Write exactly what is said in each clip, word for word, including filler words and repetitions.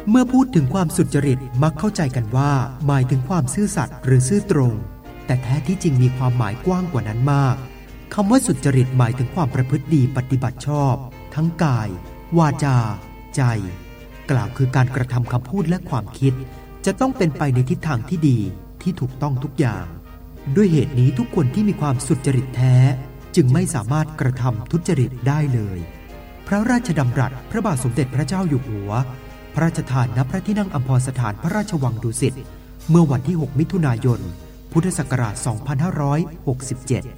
เมื่อพูดถึงความสุจริตมักเข้าใจกันว่าหมายถึงความซื่อสัตย์หรือซื่อตรงแต่แท้ที่จริงมีความหมายกว้างกว่านั้นมากคำว่าสุจริตหมายถึงความประพฤติดีปฏิบัติชอบทั้งกายวาจาใจกล่าวคือการกระทำคำพูดและความคิดจะต้องเป็นไปในทิศทางที่ดีที่ถูกต้องทุกอย่างด้วยเหตุนี้ทุกคนที่มีความสุจริตแท้จึงไม่สามารถกระทำทุจริตได้เลยพระราชดำรัสพระบาทสมเด็จพระเจ้าอยู่หัวพระราชทานณพระที่นั่งอัมพรสถานพระราชวังดุสิตเมื่อวันที่หกมิถุนายนพุทธศักราชสองพันห้าร้อยหกสิบเจ็ด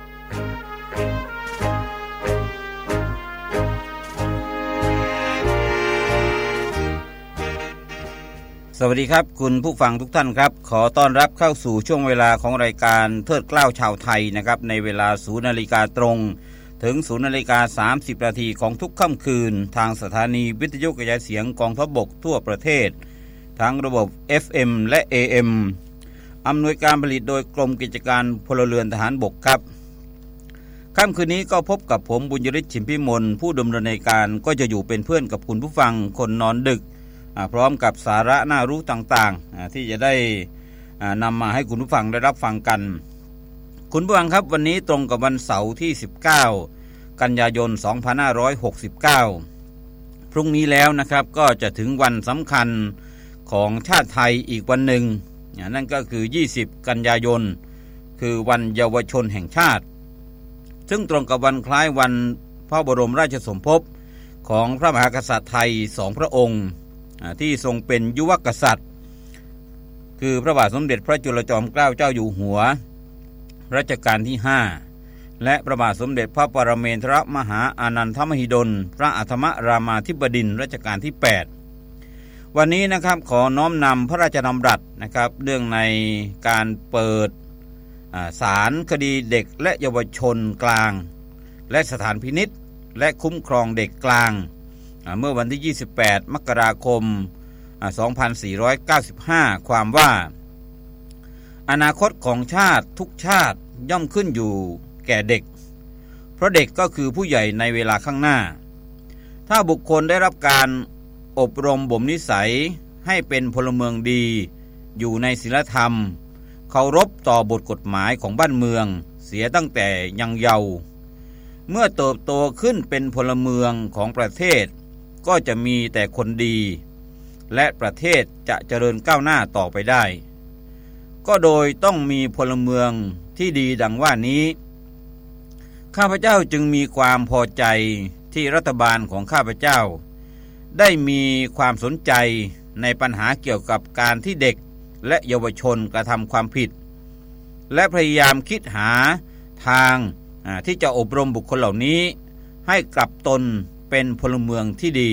สวัสดีครับคุณผู้ฟังทุกท่านครับขอต้อนรับเข้าสู่ช่วงเวลาของรายการเทิดเกล้าชาวไทยนะครับในเวลา ศูนย์นาฬิกา ตรงถึง ศูนย์นาฬิกาสามสิบนาทีของทุกค่ำคืนทางสถานีวิทยุกระจายเสียงกองทัพบกทั่วประเทศทั้งระบบ เอฟ เอ็ม และ เอ เอ็ม อำนวยการผลิตโดยกรมกิจการพลเรือนทหารบกครับค่ำคืนนี้ก็พบกับผมบุญยฤทธิ์ชิมพิมลผู้ดำเนินรายการก็จะอยู่เป็นเพื่อนกับคุณผู้ฟังคนนอนดึกพร้อมกับสาระน่ารู้ต่างๆที่จะได้นำมาให้คุณผู้ฟังได้รับฟังกันคุณผู้ฟังครับวันนี้ตรงกับวันเสาร์ที่สิบเก้ากันยายนสองพันห้าร้อยหกสิบเก้าพรุ่งนี้แล้วนะครับก็จะถึงวันสำคัญของชาติไทยอีกวันหนึ่งนั่นก็คือยี่สิบกันยายนคือวันเยาวชนแห่งชาติซึ่งตรงกับวันคล้ายวันพระบรมราชสมภพของพระมหากษัตริย์ไทยสองพระองค์ที่ทรงเป็นยุวกษัตริย์คือพระบาทสมเด็จพระจุลจอมเกล้าเจ้าอยู่หัวรัชกาลที่ห้าและพระบาทสมเด็จพระปรเมนทรมหาอานันทมหิดลพระอัฏฐมรามาธิบดินทร์รัชกาลที่แปดวันนี้นะครับขอน้อมนำพระราชดำรัสนะครับเรื่องในการเปิดศาลคดีเด็กและเยาวชนกลางและสถานพินิจและคุ้มครองเด็กกลางเมื่อวันที่ยี่สิบแปดมกราคมสองพันสี่ร้อยเก้าสิบห้าความว่าอนาคตของชาติทุกชาติย่อมขึ้นอยู่แก่เด็กเพราะเด็กก็คือผู้ใหญ่ในเวลาข้างหน้าถ้าบุคคลได้รับการอบรมบ่มนิสัยให้เป็นพลเมืองดีอยู่ในศีลธรรมเคารพต่อบทกฎหมายของบ้านเมืองเสียตั้งแต่ยังเยาว์เมื่อเติบโตขึ้นเป็นพลเมืองของประเทศก็จะมีแต่คนดีและประเทศจะเจริญก้าวหน้าต่อไปได้ก็โดยต้องมีพลเมืองที่ดีดังว่านี้ข้าพเจ้าจึงมีความพอใจที่รัฐบาลของข้าพเจ้าได้มีความสนใจในปัญหาเกี่ยวกับการที่เด็กและเยาวชนกระทำความผิดและพยายามคิดหาทางที่จะอบรมบุคคลเหล่านี้ให้กลับตนเป็นพลเมืองที่ดี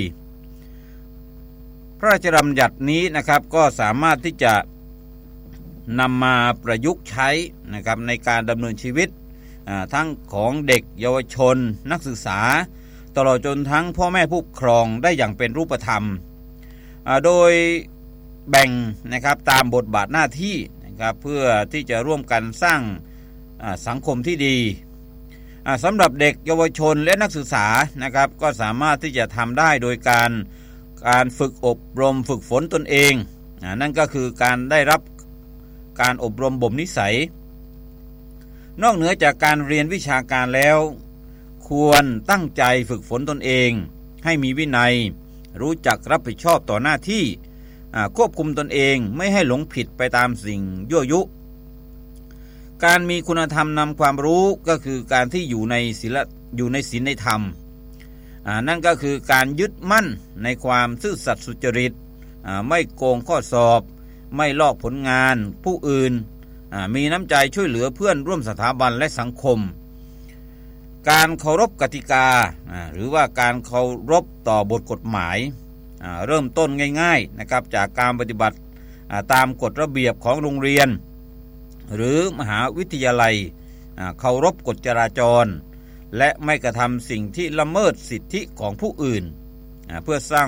พระราชดำรัสนี้นะครับก็สามารถที่จะนำมาประยุกต์ใช้นะครับในการดำเนินชีวิตทั้งของเด็กเยาวชนนักศึกษาตลอดจนทั้งพ่อแม่ผู้ปกครองได้อย่างเป็นรูปธรรมโดยแบ่งนะครับตามบทบาทหน้าที่นะครับเพื่อที่จะร่วมกันสร้างสังคมที่ดีสำหรับเด็กเยาวชนและนักศึกษานะครับก็สามารถที่จะทำได้โดยการการฝึกอบรมฝึกฝนตนเองนั่นก็คือการได้รับการอบรมบ่มนิสัยนอกเหนือจากการเรียนวิชาการแล้วควรตั้งใจฝึกฝนตนเองให้มีวินัยรู้จักรับผิดชอบต่อหน้าที่ควบคุมตนเองไม่ให้หลงผิดไปตามสิ่งยั่วยุการมีคุณธรรมนำความรู้ก็คือการที่อยู่ในศีลอยู่ในศีลในธรรมนั่นก็คือการยึดมั่นในความซื่อสัตย์สุจริตไม่โกงข้อสอบไม่ลอกผลงานผู้อื่นมีน้ำใจช่วยเหลือเพื่อนร่วมสถาบันและสังคมการเคารพกติกาหรือว่าการเคารพต่อบทกฎหมายเริ่มต้นง่ายๆนะครับจากการปฏิบัติตามกฎระเบียบของโรงเรียนหรือมหาวิทยาลัยเคารพกฎจราจรและไม่กระทำสิ่งที่ละเมิดสิทธิของผู้อื่นเพื่อสร้าง